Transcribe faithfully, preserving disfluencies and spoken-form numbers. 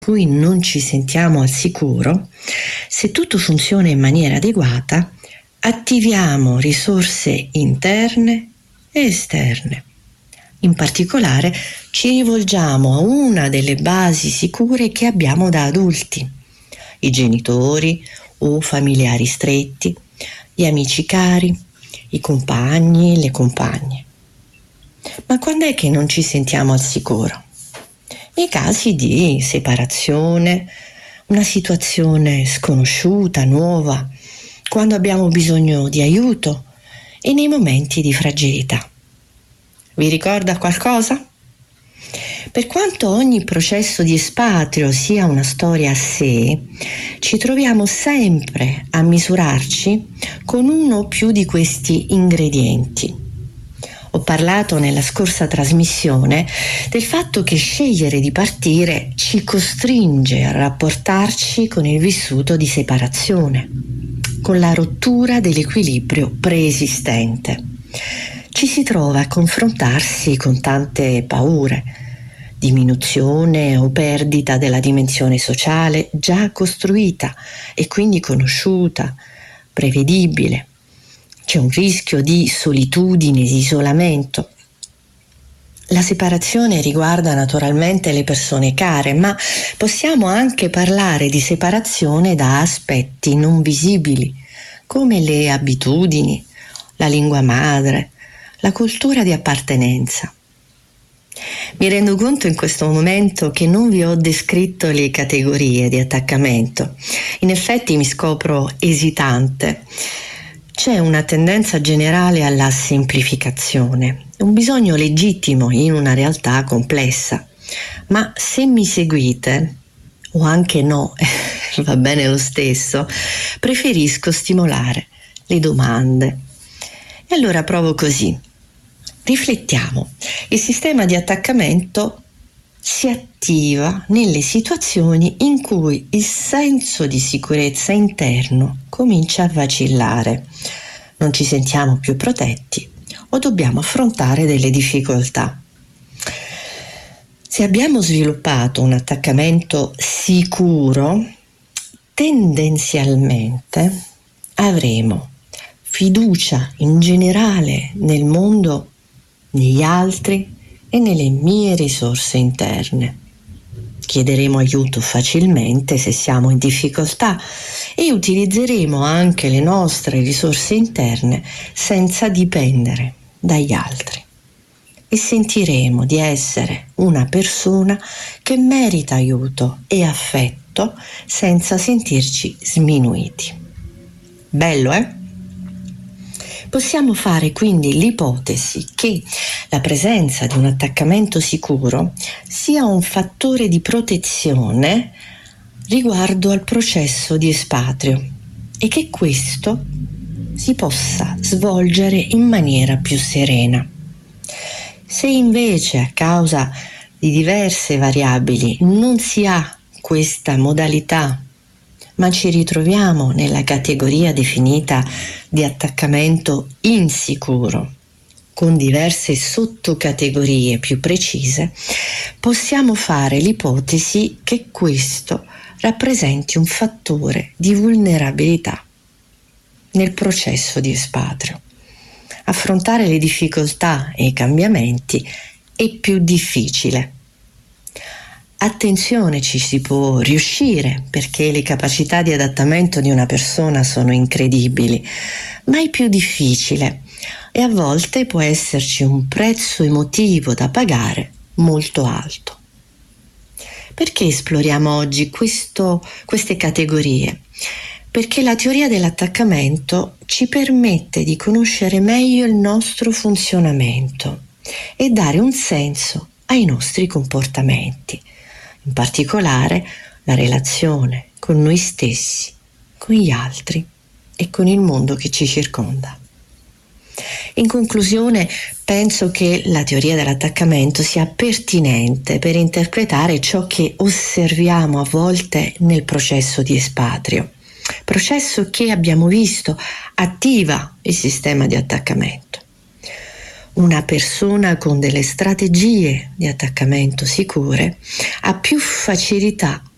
cui non ci sentiamo al sicuro, se tutto funziona in maniera adeguata, attiviamo risorse interne e esterne. In particolare ci rivolgiamo a una delle basi sicure che abbiamo da adulti, i genitori o familiari stretti, gli amici cari, i compagni e le compagne. Ma quando è che non ci sentiamo al sicuro? Nei casi di separazione, una situazione sconosciuta, nuova, quando abbiamo bisogno di aiuto e nei momenti di fragilità. Vi ricorda qualcosa? Per quanto ogni processo di espatrio sia una storia a sé, ci troviamo sempre a misurarci con uno o più di questi ingredienti. Ho parlato nella scorsa trasmissione del fatto che scegliere di partire ci costringe a rapportarci con il vissuto di separazione, con la rottura dell'equilibrio preesistente. Ci si trova a confrontarsi con tante paure, diminuzione o perdita della dimensione sociale già costruita e quindi conosciuta, prevedibile. C'è un rischio di solitudine, di isolamento. La separazione riguarda naturalmente le persone care, ma possiamo anche parlare di separazione da aspetti non visibili, come le abitudini, la lingua madre, la cultura di appartenenza. Mi rendo conto in questo momento che non vi ho descritto le categorie di attaccamento. In effetti mi scopro esitante. C'è una tendenza generale alla semplificazione, un bisogno legittimo in una realtà complessa. Ma se mi seguite, o anche no, va bene lo stesso, preferisco stimolare le domande. E allora provo così. Riflettiamo. Il sistema di attaccamento si attiva nelle situazioni in cui il senso di sicurezza interno comincia a vacillare. Non ci sentiamo più protetti o dobbiamo affrontare delle difficoltà. Se abbiamo sviluppato un attaccamento sicuro, tendenzialmente avremo fiducia in generale nel mondo, negli altri e nelle mie risorse interne. Chiederemo aiuto facilmente se siamo in difficoltà e utilizzeremo anche le nostre risorse interne senza dipendere dagli altri. E sentiremo di essere una persona che merita aiuto e affetto senza sentirci sminuiti. Bello, eh? Possiamo fare quindi l'ipotesi che la presenza di un attaccamento sicuro sia un fattore di protezione riguardo al processo di espatrio e che questo si possa svolgere in maniera più serena. Se invece a causa di diverse variabili non si ha questa modalità, ma ci ritroviamo nella categoria definita di attaccamento insicuro, con diverse sottocategorie più precise, possiamo fare l'ipotesi che questo rappresenti un fattore di vulnerabilità nel processo di espatrio. Affrontare le difficoltà e i cambiamenti è più difficile. Attenzione, ci si può riuscire perché le capacità di adattamento di una persona sono incredibili, ma è più difficile e a volte può esserci un prezzo emotivo da pagare molto alto. Perché esploriamo oggi questo, queste categorie? Perché la teoria dell'attaccamento ci permette di conoscere meglio il nostro funzionamento e dare un senso ai nostri comportamenti. In particolare la relazione con noi stessi, con gli altri e con il mondo che ci circonda. In conclusione, penso che la teoria dell'attaccamento sia pertinente per interpretare ciò che osserviamo a volte nel processo di espatrio, processo che abbiamo visto attiva il sistema di attaccamento. Una persona con delle strategie di attaccamento sicure ha più facilità